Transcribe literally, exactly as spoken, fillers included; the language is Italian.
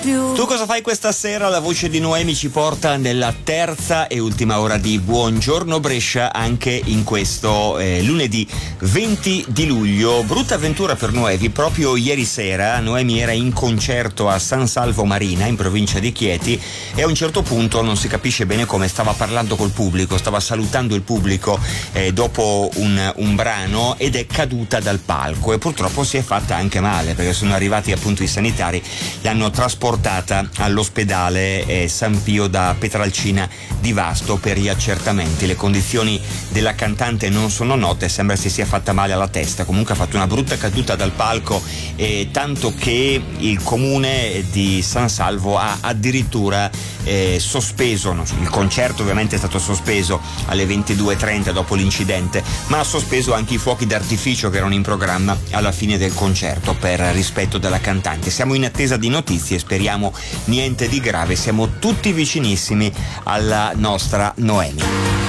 più. Tu cosa fai questa sera? La voce di Noemi ci porta nella terza e ultima ora di Buongiorno Brescia, anche in questo eh, lunedì venti di luglio. Brutta avventura per Noemi. Proprio ieri sera Noemi era in concerto a San Salvo Marina, in provincia di Chieti, e a un certo punto non si capisce bene come stava parlando col pubblico, stava salutando il pubblico eh, dopo un, un brano, ed è caduta dal palco e purtroppo si è fatta anche male, perché sono arrivati appunto i sanitari, l'hanno trasportata all'ospedale eh, San Pio da Petralcina di Vasto per gli accertamenti. Le condizioni della cantante non sono note, sembra si sia fatta male alla testa, comunque ha fatto una brutta caduta dal palco, eh, tanto che il comune di San Salvo ha addirittura eh, sospeso, no, il concerto ovviamente è stato sospeso alle ventidue e trenta dopo l'incidente, ma ha sospeso anche i fuochi d'artificio che erano in programma alla fine del concerto per rispetto della cantante. Siamo in attesa di notizie, speriamo niente di grave, siamo tutti vicinissimi alla nostra Noemi.